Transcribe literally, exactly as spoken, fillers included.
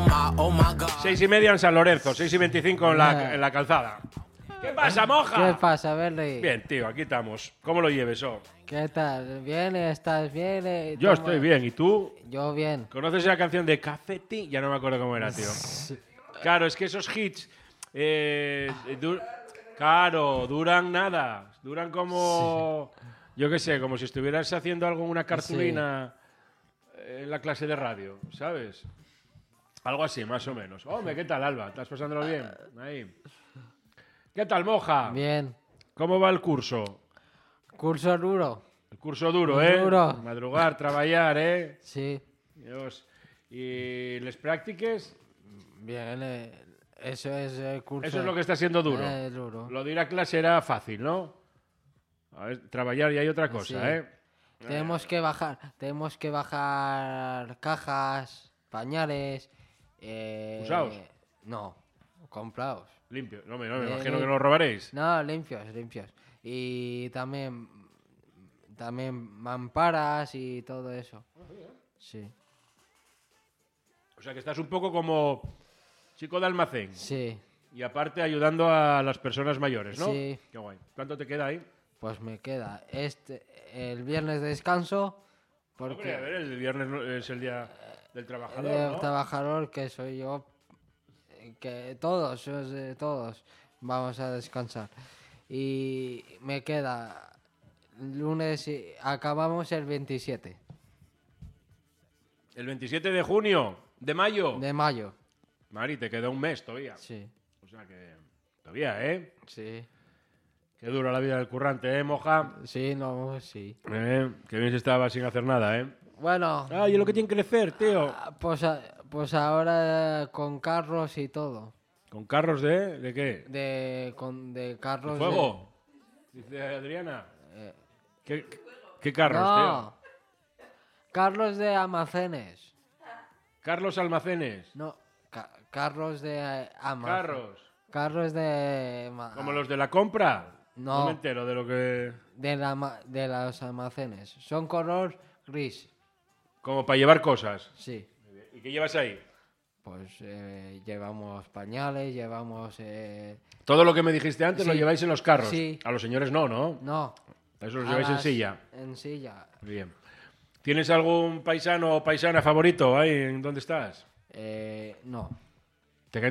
Seis y media en San Lorenzo, seis y veinticinco en la, en la calzada. ¿Qué pasa, moja? ¿Qué pasa, Berry? Bien, tío, aquí estamos. ¿Cómo lo lleves, oh? ¿Qué tal? ¿Bien? ¿Estás bien? Eh, Yo ¿cómo- estoy bien, ¿y tú? Yo bien. ¿Conoces la canción de Cafetín? Ya no me acuerdo cómo era, tío. Claro, es que esos hits... eh, du- claro, duran nada. Duran como... Yo qué sé, como si estuvieras haciendo algo en una cartulina en la clase de radio, ¿sabes? Algo así, más o menos. Hombre, ¿qué tal, Alba? ¿Estás pasándolo bien? Ahí. ¿Qué tal, moja? Bien. ¿Cómo va el curso? Curso duro. El curso duro, Muy ¿eh? duro. Madrugar, trabajar, ¿eh? Sí. Dios. ¿Y les prácticas? Bien. eh, eso es el curso. Eso es lo que está siendo duro. Eh, duro. Lo de ir a clase era fácil, ¿no? A ver, trabajar y hay otra cosa, Sí. ¿eh? Tenemos que bajar, tenemos que bajar cajas, pañales. Eh, ¿Usados? No, comprados. Limpio. No, me, no, me Eh, imagino que lo robaréis. No, limpios, limpios. Y también, también mamparas y todo eso. Sí, O sea, que estás un poco como chico de almacén. sí. Y aparte ayudando a las personas mayores, ¿no? Sí. Qué guay. ¿Cuánto te queda ahí? Pues me queda este el viernes de descanso Hombre, a porque ver, el viernes no- es el día del trabajador, el ¿no? trabajador que soy yo, que todos, os, eh, todos vamos a descansar. Y me queda lunes y acabamos el veintisiete El veintisiete de junio, de mayo. de mayo. Mari, te queda un mes todavía. Sí, O sea que todavía, ¿eh? sí. Qué dura la vida del currante, ¿eh, moja? Sí, no, sí. Eh, que bien se estaba sin hacer nada, ¿eh? Bueno, Ay, es lo que tiene que crecer, tío. ah, pues, a- pues ahora con carros y todo. ¿Con carros de...? ¿De qué? De, con, de carros de- ¿Fuego? Dice Adriana. eh, ¿Qué, qué carros, no, carros de almacenes. tío? Carlos Almacenes. No, ca- carros de eh, almacén. Carros. Carros de... ma- ¿Como los de la compra? No. No me entero de lo que... De, la, ma- de los almacenes. Son color gris. Como para llevar cosas. Sí. ¿Y qué llevas ahí? Pues eh, llevamos pañales, llevamos... eh, Todo lo que me dijiste antes lo Sí. lleváis en los carros. Sí. A los señores no, ¿no? No. Eso los a lleváis en las- silla. En silla. Bien. ¿Tienes algún paisano o paisana favorito ahí en dónde estás? Eh, no.